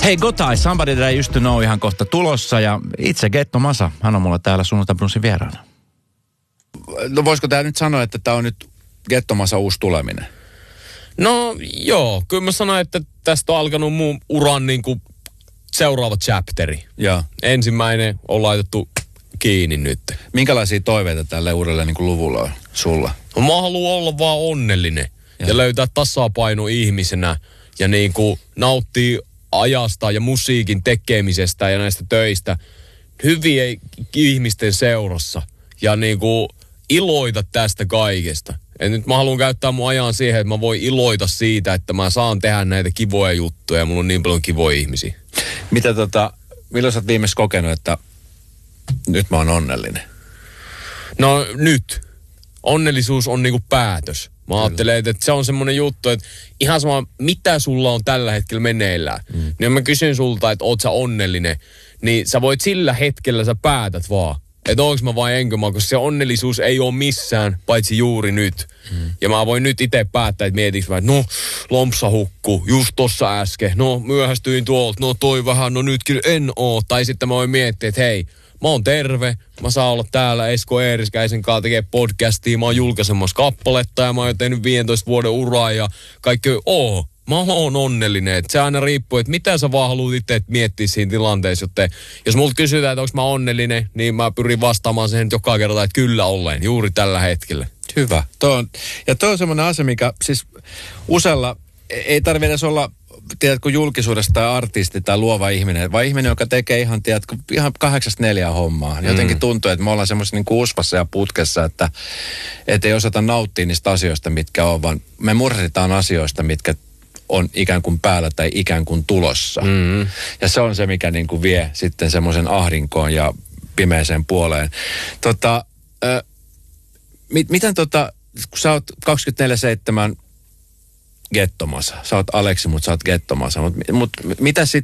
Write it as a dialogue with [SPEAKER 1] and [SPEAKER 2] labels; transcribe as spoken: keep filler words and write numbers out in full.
[SPEAKER 1] Hei Gotai, Somebody That I Used To Know ihan kohta tulossa ja itse Getto Masa, hän on mulla täällä Sunnuntai Brunssin vieraana. No voisiko tää nyt sanoa, että tää on nyt Getto Masa uusi tuleminen?
[SPEAKER 2] No joo, kyllä mä sanoin, että tästä on alkanut mun uran niin kuin seuraava chapteri.
[SPEAKER 1] Joo.
[SPEAKER 2] Ensimmäinen on laitettu kiinni nyt.
[SPEAKER 1] Minkälaisia toiveita tälle uudelle niin kuin luvulla on sulla?
[SPEAKER 2] No, mä haluan olla vaan onnellinen ja, ja löytää tasapaino ihmisenä ja niin kuin nauttia ajasta ja musiikin tekemisestä ja näistä töistä hyvien ihmisten seurassa ja niin kuin iloita tästä kaikesta. Et nyt mä haluan käyttää mun ajan siihen, että mä voin iloita siitä, että mä saan tehdä näitä kivoja juttuja ja mulla on niin paljon kivoja ihmisiä.
[SPEAKER 1] Mitä tota, milloin sä oot viimeis kokenut, että nyt mä oon onnellinen?
[SPEAKER 2] No nyt. Onnellisuus on niinku päätös. Mä Kyllä. ajattelen, että se on semmoinen juttu, että ihan sama, mitä sulla on tällä hetkellä meneillään. Mm. Niin jos mä kysyn sulta, että oot sä onnellinen, niin sä voit sillä hetkellä, sä päätät vaan. Että onko mä vai enkö mä, koska se onnellisuus ei ole missään, paitsi juuri nyt. Mm. Ja mä voin nyt itse päättää, että mietiks mä, että no, lompsa hukku, just tossa äsken. No, myöhästyin tuolta, no toi vähän, no nyt kyllä en oo. Tai sitten mä voin miettiä, että hei, mä oon terve, mä saan olla täällä Esko Eeriskäisen kanssa tekee podcastia, mä oon julkaisemassa kappaletta ja mä oon tehnyt viisitoista vuoden uraa ja kaikki, oo, mä oon onnellinen. Et se aina riippuu, että mitä sä vaan haluat itse miettiä siinä tilanteessa, jotta jos multa kysytään, että onko mä onnellinen, niin mä pyrin vastaamaan sen joka kerta, että kyllä olen, juuri tällä hetkellä.
[SPEAKER 1] Hyvä. Toi on, ja toi on semmoinen asia, mikä siis usealla ei tarvitse edes olla, tiedätkö, julkisuudesta tai artisti tai luova ihminen, vaan ihminen, joka tekee ihan, tiedätkö, ihan kahdeksasta neljään hommaa. Jotenkin mm. tuntuu, että me ollaan semmoisessa niin kuin usvassa ja putkessa, että et ei osata nauttia niistä asioista, mitkä on, vaan me murhditaan asioista, mitkä on ikään kuin päällä tai ikään kuin tulossa. Mm. Ja se on se, mikä niin kuin vie sitten semmoisen ahdinkoon ja pimeeseen puoleen. Tota, äh, mit, miten tota, kun sä oot kaksikymmentäneljä seitsemän Getto Masa. Sä oot Aleksi, mutta sä oot Getto Masa. Mut, mut mitä sit